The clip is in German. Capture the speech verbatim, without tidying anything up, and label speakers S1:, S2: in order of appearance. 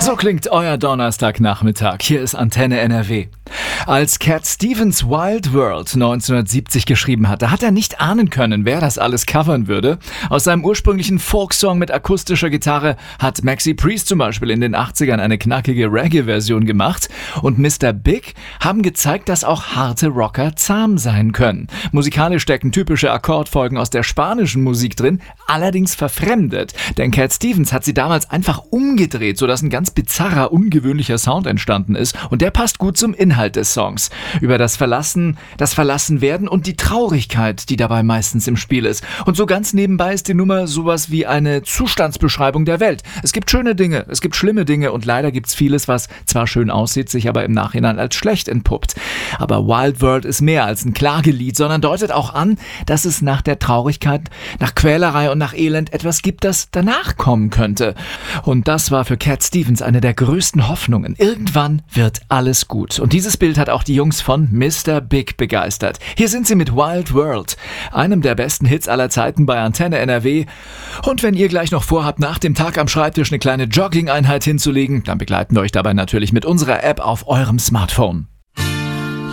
S1: So klingt euer Donnerstagnachmittag. Hier ist Antenne N R W. Als Cat Stevens Wild World neunzehnhundertsiebzig geschrieben hat, da hat er nicht ahnen können, wer das alles covern würde. Aus seinem ursprünglichen Folksong mit akustischer Gitarre hat Maxi Priest zum Beispiel in den achtzigern eine knackige Reggae-Version gemacht. Und Mister Big haben gezeigt, dass auch harte Rocker zahm sein können. Musikalisch stecken typische Akkordfolgen aus der spanischen Musik drin, allerdings verfremdet. Denn Cat Stevens hat sie damals einfach umgedreht, sodass ein ganz bizarrer, ungewöhnlicher Sound entstanden ist. Und der passt gut zum Inhalt des Songs. Über das Verlassen, das Verlassenwerden und die Traurigkeit, die dabei meistens im Spiel ist. Und so ganz nebenbei ist die Nummer sowas wie eine Zustandsbeschreibung der Welt. Es gibt schöne Dinge, es gibt schlimme Dinge und leider gibt's vieles, was zwar schön aussieht, sich aber im Nachhinein als schlecht entpuppt. Aber Wild World ist mehr als ein Klagelied, sondern deutet auch an, dass es nach der Traurigkeit, nach Quälerei und nach Elend etwas gibt, das danach kommen könnte. Und das war für Cat Stevens eine der größten Hoffnungen. Irgendwann wird alles gut. Und dieses Bild hat auch die Jungs von Mister Big begeistert. Hier sind sie mit Wild World, einem der besten Hits aller Zeiten bei Antenne N R W. Und wenn ihr gleich noch vorhabt, nach dem Tag am Schreibtisch eine kleine Jogging-Einheit hinzulegen, dann begleiten wir euch dabei natürlich mit unserer App auf eurem Smartphone.